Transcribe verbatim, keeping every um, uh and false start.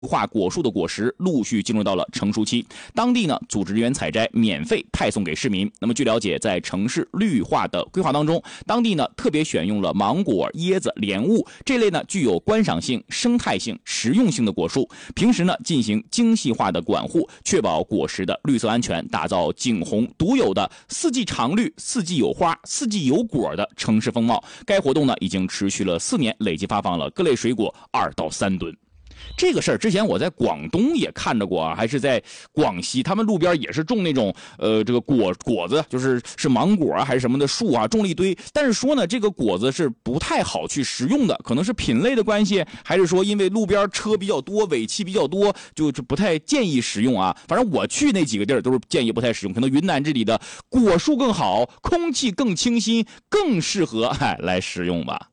化果树的果实陆续进入到了成熟期，当地呢组织人员采摘，免费派送给市民。那么据了解，在城市绿化的规划当中，当地呢特别选用了芒果、椰子、莲雾这类呢具有观赏性、生态性、实用性的果树，平时呢进行精细化的管护，确保果实的绿色安全，打造景洪独有的四季常绿、四季有花、四季有果的城市风貌。该活动呢已经持续了四年，累计发放了各类水果二到三吨。这个事儿之前我在广东也看着过啊，还是在广西，他们路边也是种那种呃这个果果子，就是是芒果啊还是什么的树啊，种了一堆。但是说呢，这个果子是不太好去食用的，可能是品类的关系，还是说因为路边车比较多，尾气比较多，就不太建议食用啊。反正我去那几个地儿都是建议不太食用，可能云南这里的果树更好，空气更清新，更适合哎来食用吧。